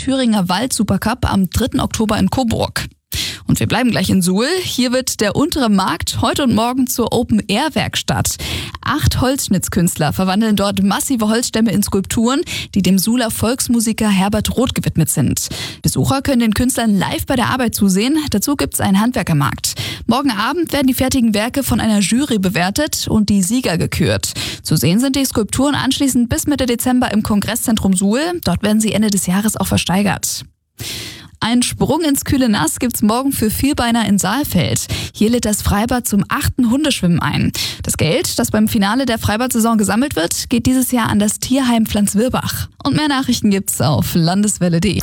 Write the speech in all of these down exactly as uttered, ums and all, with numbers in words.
Thüringer Wald-Supercup am dritten Oktober in Coburg. Und wir bleiben gleich in Suhl. Hier wird der untere Markt heute und morgen zur Open-Air-Werkstatt. Acht Holzschnitzkünstler verwandeln dort massive Holzstämme in Skulpturen, die dem Suhler Volksmusiker Herbert Roth gewidmet sind. Besucher können den Künstlern live bei der Arbeit zusehen. Dazu gibt's einen Handwerkermarkt. Morgen Abend werden die fertigen Werke von einer Jury bewertet und die Sieger gekürt. Zu sehen sind die Skulpturen anschließend bis Mitte Dezember im Kongresszentrum Suhl. Dort werden sie Ende des Jahres auch versteigert. Ein Sprung ins kühle Nass gibt's morgen für Vierbeiner in Saalfeld. Hier lädt das Freibad zum achten Hundeschwimmen ein. Das Geld, das beim Finale der Freibad-Saison gesammelt wird, geht dieses Jahr an das Tierheim Pflanzwirbach. Und mehr Nachrichten gibt's auf landeswelle punkt de.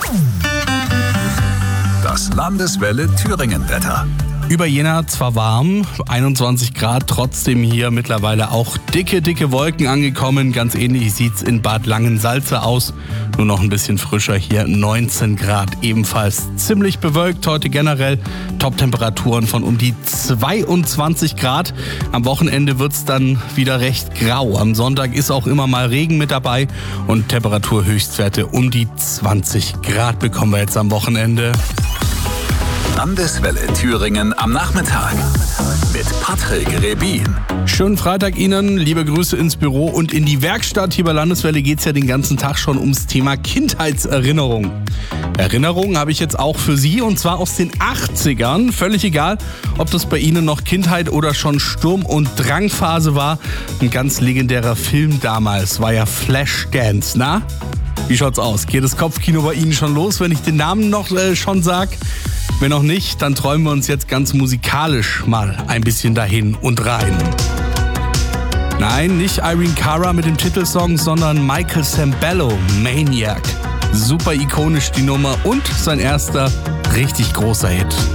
Das Landeswelle Thüringen-Wetter. Über Jena zwar warm, einundzwanzig Grad, trotzdem hier mittlerweile auch dicke, dicke Wolken angekommen. Ganz ähnlich sieht's in Bad Langensalza aus. Nur noch ein bisschen frischer hier, neunzehn Grad. Ebenfalls ziemlich bewölkt heute generell. Top-Temperaturen von um die zweiundzwanzig Grad. Am Wochenende wird's dann wieder recht grau. Am Sonntag ist auch immer mal Regen mit dabei. Und Temperaturhöchstwerte um die zwanzig Grad bekommen wir jetzt am Wochenende. Landeswelle Thüringen am Nachmittag mit Patrick Rebin. Schönen Freitag Ihnen, liebe Grüße ins Büro und in die Werkstatt. Hier bei Landeswelle geht es ja den ganzen Tag schon ums Thema Kindheitserinnerung. Erinnerungen habe ich jetzt auch für Sie und zwar aus den achtzigern. Völlig egal, ob das bei Ihnen noch Kindheit oder schon Sturm- und Drangphase war. Ein ganz legendärer Film damals war ja Flashdance, na? Wie schaut's aus? Geht das Kopfkino bei Ihnen schon los, wenn ich den Namen noch äh, schon sag? Wenn noch nicht, dann träumen wir uns jetzt ganz musikalisch mal ein bisschen dahin und rein. Nein, nicht Irene Cara mit dem Titelsong, sondern Michael Sembello, Maniac. Super ikonisch die Nummer und sein erster richtig großer Hit.